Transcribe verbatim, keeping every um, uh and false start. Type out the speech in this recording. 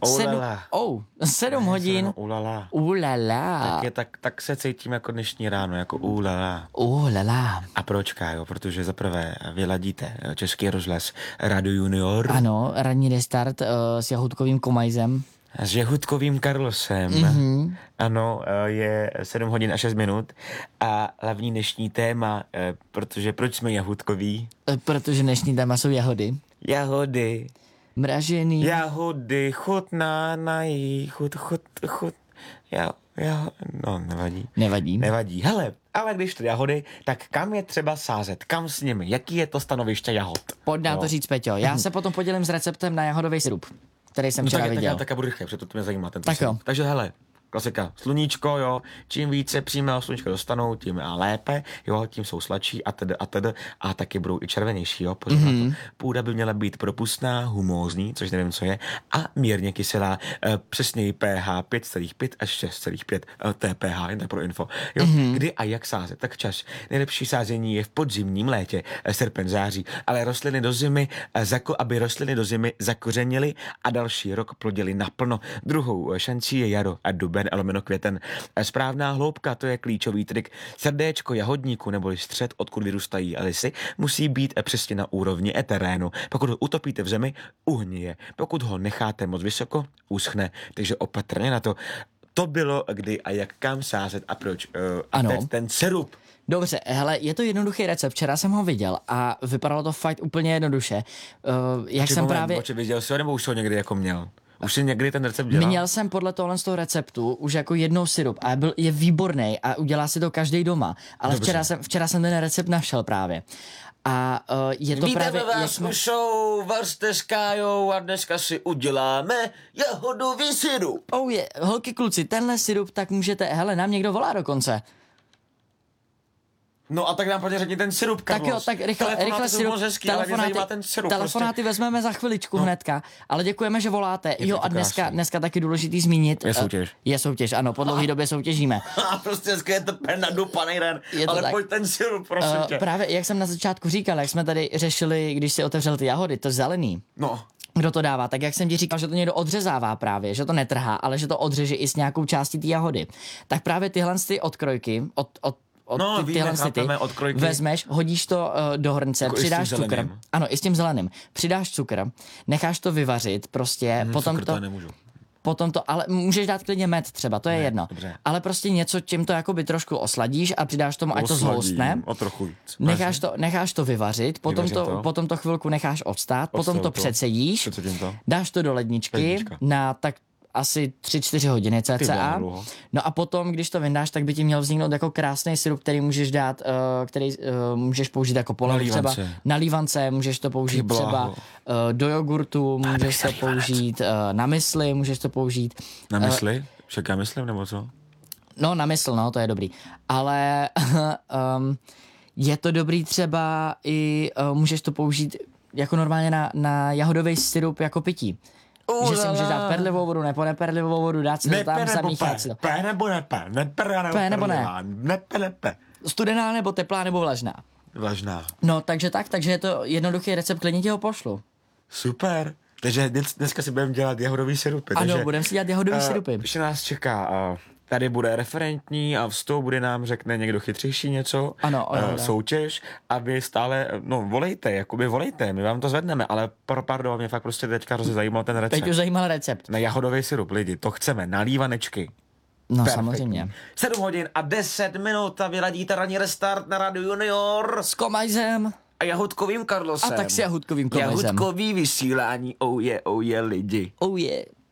Sedm, oh, sedm hodin. Ulala. Ulala. Tak, je, tak, tak se cítím jako dnešní ráno, jako ulala. Ulala. A proč, Kájo? Protože zaprvé vyladíte Český rozhlas Radio Junior. Ano, ranní restart uh, s jahutkovým komajzem. S jahutkovým Carlosem. Mm-hmm. Ano, je sedm hodin a šest minut. A hlavní dnešní téma, protože proč jsme jahutkoví? Protože dnešní téma jsou jahody. Jahody. Mražený. Jahody, chutná na jí, chut, chut, chut. Já, já, no, nevadí. Nevadí. Nevadí. Hele, ale když to jahody, tak kam je třeba sázet? Kam s nimi? Jaký je to stanoviště jahod? Pojď nám no. to říct, Peťo. Já se potom podělím s receptem na jahodový sirup, který jsem no včera tak, viděl. Tak, tak já budu rychle, protože to mě zajímá. Tento tak jo. Takže hele, klasika, sluníčko, jo, čím více přímého sluníčka dostanou, tím a lépe, jo, tím jsou sladší a tedy a tedy a taky budou i červenější, jo, pozor mm-hmm. na to. Půda by měla být propustná, humózní, což nevím, co je, a mírně kyselá, e, přesněji pH pět celá pět až šest celá pět e, T P H, jen tak pro info, jo, mm-hmm. kdy a jak sázet, tak čas. Nejlepší sázení je v podzimním létě, e, srpen, září, ale rostliny do zimy, e, zako, aby rostliny do zimy zakořenily a další rok plodily naplno. Druhou šancí je jaro a duben, lomeno květen. Správná hloubka, to je klíčový trik. Srdéčko jahodníku neboli střed, odkud vyrůstají lisy, musí být přesně na úrovni terénu. Pokud ho utopíte v zemi, uhnije. Pokud ho necháte moc vysoko, uschne. Takže opatrně na to. To bylo kdy a jak kam sázet a proč. Uh, ano. Ten, ten sirup. Dobře, hele, je to jednoduchý recept, včera jsem ho viděl a vypadalo to fakt úplně jednoduše. Uh, jak Oči jsem moment, právě... Oči, viděl jsi ho, nebo už ho někdy jako měl? Už jsi někdy ten recept dělal? Měl jsem podle tohle z toho receptu už jako jednou sirup a byl, je výborný a udělá si to každý doma. Ale včera jsem, včera jsem ten recept našel právě. A uh, je to Vítáme právě... vás jsme... u show Vařte s Kájou a dneska si uděláme jahodový sirup. Oh je, holky kluci, tenhle sirup tak můžete... Hele, nám někdo volá dokonce. No a tak nám pojďme řekni ten sirup, Carlos. Tak jo, tak rychle, rychle sirup. Hezký, telefonáty, ten sirup, telefonáty prostě. Vezmeme za chviličku no. hnedka, ale děkujeme, že voláte. Je jo a dneska, dneska taky důležitý zmínit. Je soutěž. Uh, je soutěž, ano, po dlouhé době soutěžíme. A prostě dneska je to nadupanej den, ale tak. Pojď ten sirup, prosím uh, tě. Právě, jak jsem na začátku říkal, jak jsme tady řešili, když si otevřel ty jahody, to zelený. No. Kdo to dává, tak jak jsem ti říkal, že to někdo odřezává právě, že to netrhá, ale že to odřeže i s nějakou částí té jahody. Tak právě tyhle ty odkrojky, od, od Od no, ty, víme, chápeme, ty, vezmeš, hodíš to uh, do hrnce, jako přidáš cukr. Ano, i s tím zeleným. Přidáš cukr, necháš to vyvařit, prostě, hmm, potom cukr to... to nemůžu. Potom to, ale můžeš dát klidně med třeba, to je ne, jedno. Dobře. Ale prostě něco, čím to jakoby trošku osladíš a přidáš tomu, ať to zhoustne. O trochu víc. Necháš to, necháš to vyvařit, potom to, to. potom to chvilku necháš odstát, potom to, to přecedíš, to. dáš to do ledničky Lednička. na tak asi tři čtyři hodiny cca. No a potom, když to vyndáš, tak by ti měl vzniknout jako krásný sirup, který můžeš dát, uh, který uh, můžeš použít jako polev třeba na lívance, můžeš to použít třeba uh, do jogurtu, můžeš to použít uh, na mysli, můžeš to použít. Na mysli? Uh, Však já myslím, nebo co? No, na mysl, no, to je dobrý. Ale um, je to dobrý třeba i, uh, můžeš to použít jako normálně na, na jahodový sirup jako pití. Uh, že si můžeš dát perlivou vodu, nebo neperlivou vodu, dát si to tam, zamíchat si to. P nebo nepe, neper nebo, nebo ne. Nepe, nepe. Studená nebo teplá nebo vlažná. Vlažná. No, takže tak, takže je to jednoduchý recept, klidně ti ho pošlu. Super. Takže dneska si budeme dělat jahodový sirupy. Ano, budeme si dělat jahodový uh, sirupy. Ještě nás čeká, uh, tady bude referentní a v bude nám řekne někdo chytřejší něco, ano, ano, uh, soutěž a vy stále, no volejte, jakoby volejte, my vám to zvedneme, ale pro pardon, mě fakt prostě teďka hrozně zajímal ten recept. Teď už zajímal recept. Na jahodový sirup, lidi, to chceme, na lívanečky. No perfektní. Samozřejmě. sedm hodin a deset minut a vyladíte ranní restart na Radio Junior. S Komajzem. A jahudkovým Carlosem. A tak s jahudkovým Komajzem. Jahudkový vysílání, oh je, yeah, oh je yeah, lidi. Oh je. Yeah.